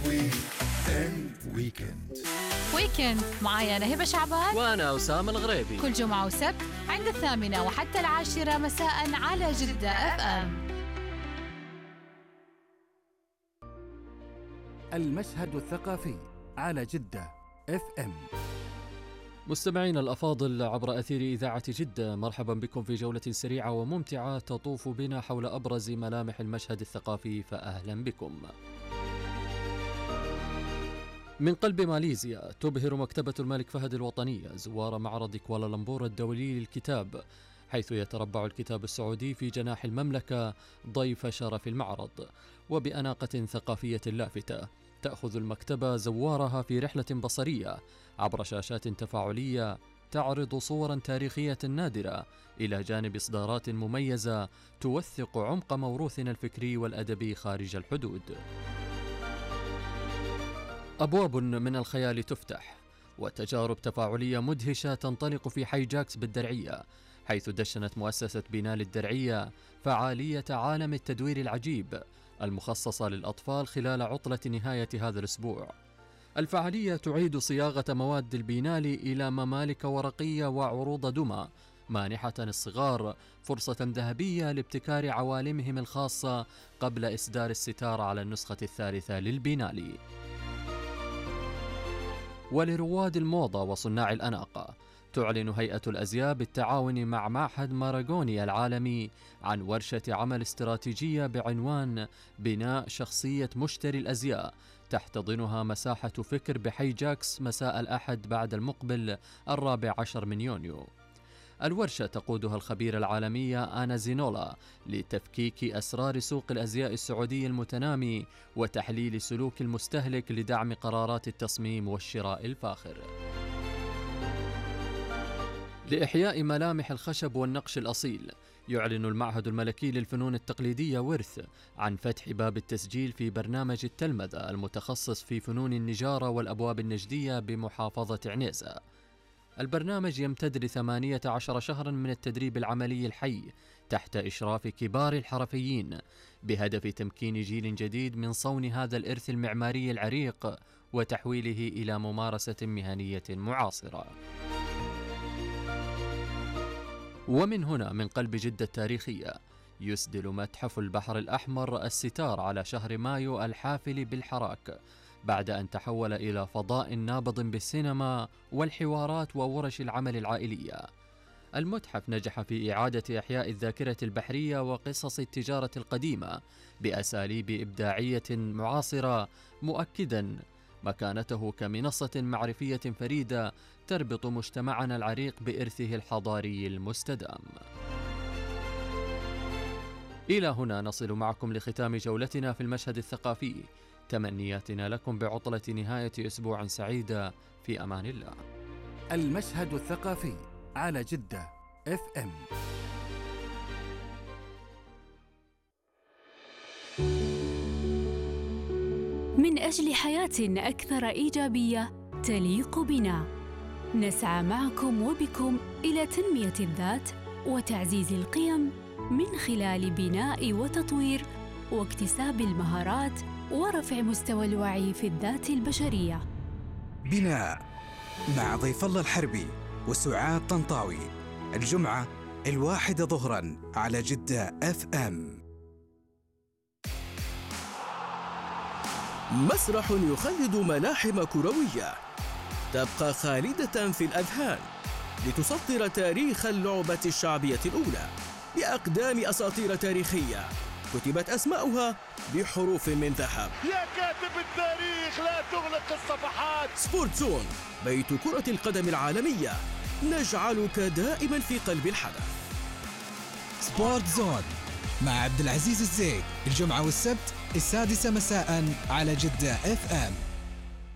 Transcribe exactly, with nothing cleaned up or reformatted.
ويكند ويكند ويكند معايا أنا هبة شعبان وأنا أسامة الغريبي، كل جمعة وسبت عند الثامنة وحتى العاشرة مساء على جدة اف ام. المشهد الثقافي على جدة اف ام. مستمعين الأفاضل عبر أثير إذاعة جدة، مرحبا بكم في جولة سريعة وممتعة تطوف بنا حول أبرز ملامح المشهد الثقافي، فأهلا بكم. من قلب ماليزيا تبهر مكتبة الملك فهد الوطنية زوار معرض كوالالمبور الدولي للكتاب، حيث يتربع الكتاب السعودي في جناح المملكة ضيف شرف المعرض. وبأناقة ثقافية لافتة تأخذ المكتبة زوارها في رحلة بصرية عبر شاشات تفاعلية تعرض صورا تاريخية نادرة إلى جانب إصدارات مميزة توثق عمق موروثنا الفكري والأدبي خارج الحدود. أبواب من الخيال تفتح وتجارب تفاعلية مدهشة تنطلق في حي جاكس بالدرعية، حيث دشنت مؤسسة بنال الدرعية فعالية عالم التدوير العجيب المخصصة للأطفال خلال عطلة نهاية هذا الأسبوع. الفعالية تعيد صياغة مواد البينال إلى ممالك ورقية وعروض دمى، مانحة الصغار فرصة ذهبية لابتكار عوالمهم الخاصة قبل إصدار الستار على النسخة الثالثة للبينال. ولرواد الموضة وصناع الأناقة تعلن هيئة الأزياء بالتعاون مع معهد ماراغوني العالمي عن ورشة عمل استراتيجية بعنوان بناء شخصية مشتري الأزياء، تحتضنها مساحة فكر بحي جاكس مساء الأحد بعد المقبل الرابع عشر من يونيو. الورشة تقودها الخبيرة العالمية آنا زينولا لتفكيك أسرار سوق الأزياء السعودي المتنامي وتحليل سلوك المستهلك لدعم قرارات التصميم والشراء الفاخر. لإحياء ملامح الخشب والنقش الأصيل يعلن المعهد الملكي للفنون التقليدية ورث عن فتح باب التسجيل في برنامج التلمذة المتخصص في فنون النجارة والأبواب النجدية بمحافظة عنيزة. البرنامج يمتد لثمانية عشر شهرا من التدريب العملي الحي تحت إشراف كبار الحرفيين، بهدف تمكين جيل جديد من صون هذا الإرث المعماري العريق وتحويله إلى ممارسة مهنية معاصرة. ومن هنا من قلب جدة التاريخية يسدل متحف البحر الأحمر الستار على شهر مايو الحافل بالحراك، بعد أن تحول إلى فضاء نابض بالسينما والحوارات وورش العمل العائلية. المتحف نجح في إعادة إحياء الذاكرة البحرية وقصص التجارة القديمة بأساليب إبداعية معاصرة، مؤكداً مكانته كمنصة معرفية فريدة تربط مجتمعنا العريق بإرثه الحضاري المستدام. إلى هنا نصل معكم لختام جولتنا في المشهد الثقافي، تمنياتنا لكم بعطلة نهاية أسبوع سعيدة، في أمان الله. المشهد الثقافي على جدة اف ام. من أجل حياة أكثر إيجابية تليق بنا، نسعى معكم وبكم إلى تنمية الذات وتعزيز القيم من خلال بناء وتطوير واكتساب المهارات ورفع مستوى الوعي في الذات البشرية. بناء مع ضيف الله الحربي وسعاد طنطاوي، الجمعة الواحدة ظهراً على جدة اف ام. مسرح يخلد ملاحم كروية تبقى خالدة في الأذهان لتسطر تاريخ اللعبة الشعبية الأولى بأقدام أساطير تاريخية كتبت أسماؤها بحروف من ذهب. يا كاتب التاريخ لا تغلق الصفحات. سبورت زون، بيت كرة القدم العالمية، نجعلك دائما في قلب الحدث. سبورت زون مع عبد العزيز الزيد، الجمعة والسبت السادسة مساء على جدة اف ام.